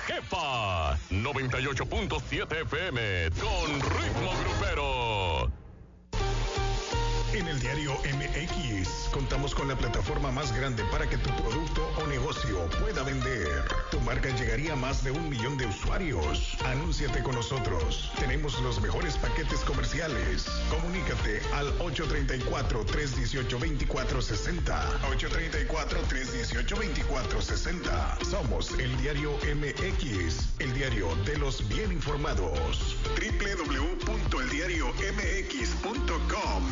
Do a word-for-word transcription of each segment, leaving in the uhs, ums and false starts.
Jefa noventa y ocho punto siete F M con ritmo grupero. En el diario M X contamos con la plataforma más grande para que tu producto o negocio pueda vender. Tu marca llegaría a más de un millón de usuarios. Anúnciate con nosotros. Tenemos los mejores paquetes comerciales. Comunícate al ocho tres cuatro, tres uno ocho, dos cuatro seis cero. ocho tres cuatro, tres uno ocho, dos cuatro seis cero. Somos el diario M X, el diario de los bien informados. doble u doble u doble u punto el diario m x punto com.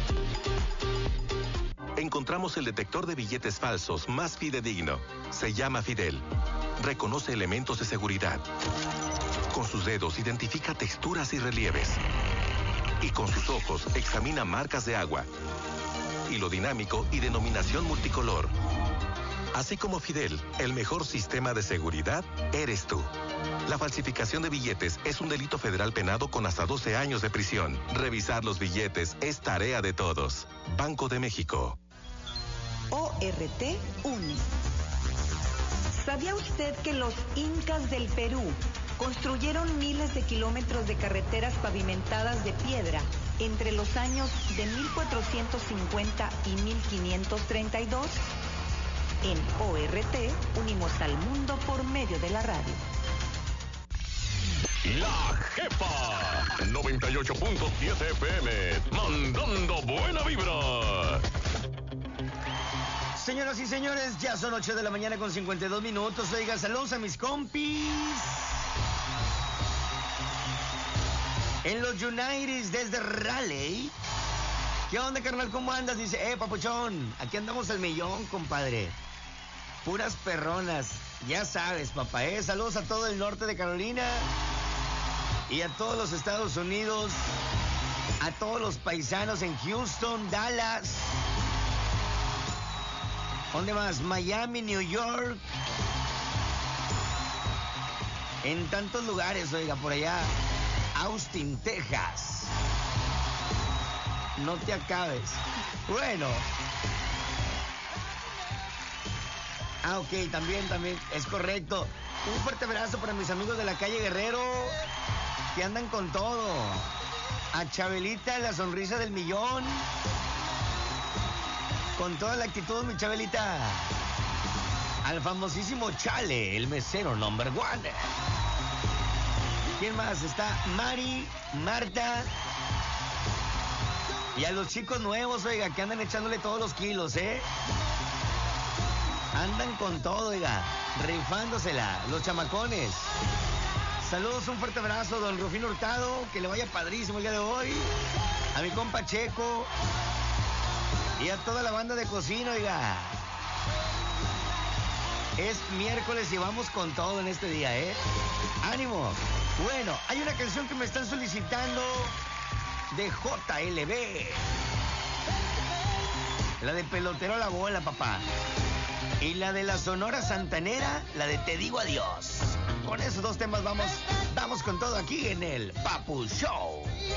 Encontramos el detector de billetes falsos más fidedigno. Se llama Fidel. Reconoce elementos de seguridad. Con sus dedos identifica texturas y relieves. Y con sus ojos examina marcas de agua, hilo dinámico y denominación multicolor. Así como Fidel, el mejor sistema de seguridad eres tú. La falsificación de billetes es un delito federal penado con hasta doce años de prisión. Revisar los billetes es tarea de todos. Banco de México. O R T une. ¿Sabía usted que los incas del Perú construyeron miles de kilómetros de carreteras pavimentadas de piedra entre los años de mil cuatrocientos cincuenta y mil quinientos treinta y dos? En O R T unimos al mundo por medio de la radio. La Jefa noventa y ocho punto siete F M, mandando buena vibra. Señoras y señores, ya son ocho de la mañana con cincuenta y dos minutos. Oiga, saludos a mis compis en los United desde Raleigh. ¿Qué onda, carnal? ¿Cómo andas? Dice, eh, papuchón, aquí andamos al millón, compadre. Puras perronas. Ya sabes, papá, eh. Saludos a todo el norte de Carolina y a todos los Estados Unidos, a todos los paisanos en Houston, Dallas. ¿Dónde más? Miami, New York. En tantos lugares, oiga, por allá. Austin, Texas. No te acabes. Bueno. Ah, ok, también, también, es correcto. Un fuerte abrazo para mis amigos de la calle Guerrero, que andan con todo. A Chabelita, la sonrisa del millón. Con toda la actitud, mi Chabelita. Al famosísimo Chale, el mesero number one. ¿Quién más? Está Mari, Marta. Y a los chicos nuevos, oiga, que andan echándole todos los kilos, ¿eh? Andan con todo, oiga, rifándosela, los chamacones. Saludos, un fuerte abrazo, don Rufino Hurtado, que le vaya padrísimo el día de hoy. A mi compa Checo. Y a toda la banda de cocina, oiga. Es miércoles y vamos con todo en este día, ¿eh? ¡Ánimo! Bueno, hay una canción que me están solicitando de J L B. La de Pelotero a la Bola, papá. Y la de la Sonora Santanera, la de Te Digo Adiós. Con esos dos temas vamos, vamos con todo aquí en el Papu Show.